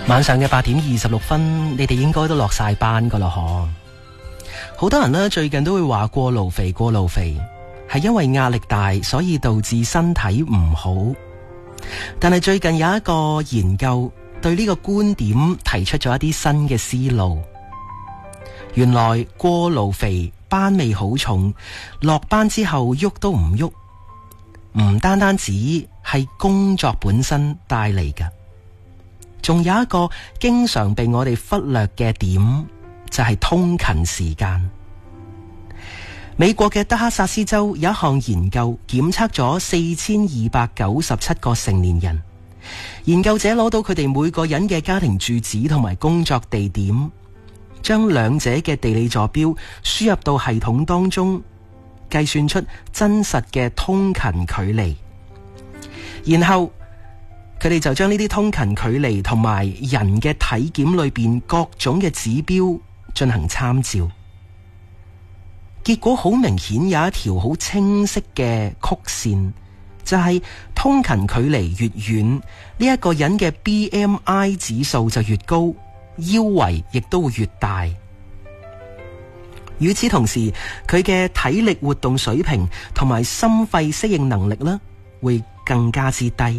晚上嘅8:26，你哋應該都落晒班噶啦嗬。好多人呢，最近都會話過勞肥，係因為壓力大，所以導致身體唔好。但係最近有一個研究對呢個觀點提出咗一啲新嘅思路。原來過勞肥、班味好重，落班之後喐都唔喐，唔單單止係工作本身帶嚟㗎。仲有一個經常被我哋忽略嘅點，就係通勤時間。美國嘅德克薩斯州有一項研究，檢測咗4297個成年人。研究者攞到佢哋每個人嘅家庭住址同埋工作地點，將兩者嘅地理坐標輸入到系統當中，計算出真實嘅通勤距離。然後佢哋就將呢啲通勤距離同埋人嘅體檢裏邊各種嘅指標進行參照，結果好明顯有一條好清晰嘅曲線，就係通勤距離越遠，呢一個人嘅 BMI 指數就越高，腰圍亦都會越大。與此同時，佢嘅體力活動水平同埋心肺適應能力呢，會更加之低。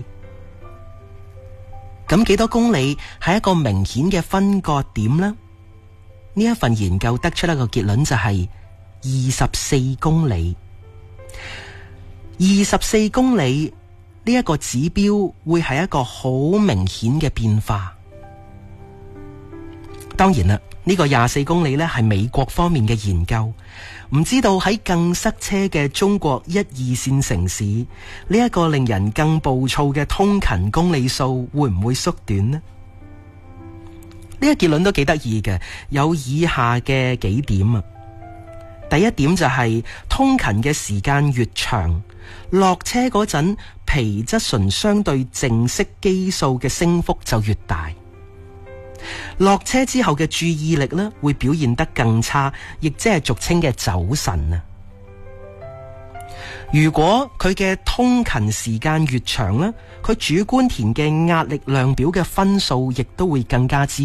咁幾多公里係一個明顯嘅分割點呢？呢一份研究得出一個結論，就係24公里。24公里呢一個指標會係一個好明顯嘅變化。當然啦，呢個24公里呢係美國方面嘅研究，唔知道喺更塞車嘅中國1、2線城市，呢一個令人更暴躁嘅通勤公里數會唔會縮短呢？呢個結論都幾得意嘅，有以下嘅幾點啊。第一點就係通勤嘅時間越長，落車嗰陣皮質醇相對靜息激素嘅升幅就越大。落車之後嘅注意力呢，會表現得更差，亦即係俗稱嘅走神啊。如果佢嘅通勤時間越長呢，佢主觀填嘅壓力量表嘅分數亦都會更加之